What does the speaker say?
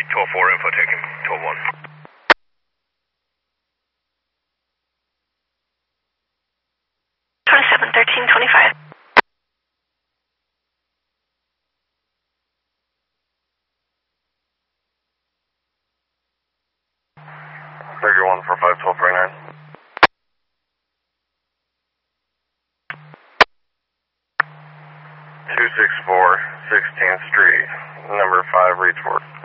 tour 4 info taking tour 1. 271325. Figure 145 1239. 264 16th Street, number 5 Reedsport.